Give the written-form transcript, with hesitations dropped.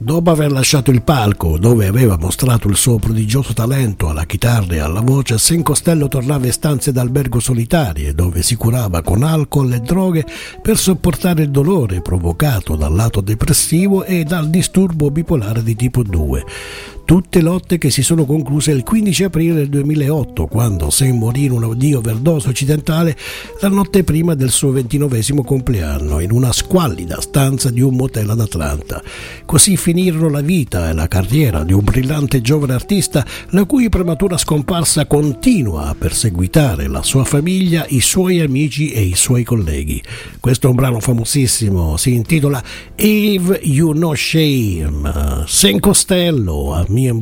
Dopo aver lasciato il palco, dove aveva mostrato il suo prodigioso talento alla chitarra e alla voce, Sen Costello tornava in stanze d'albergo solitarie, dove si curava con alcol e droghe per sopportare il dolore provocato dal lato depressivo e dal disturbo bipolare di tipo 2. Tutte lotte che si sono concluse il 15 aprile del 2008, quando Sen morì di overdose occidentale la notte prima del suo 29esimo compleanno, in una squallida stanza di un motel ad Atlanta. Così finirono la vita e la carriera di un brillante giovane artista, la cui prematura scomparsa continua a perseguitare la sua famiglia, i suoi amici e i suoi colleghi. Questo è un brano famosissimo, si intitola If You No Shame. Sen Costello, a Me and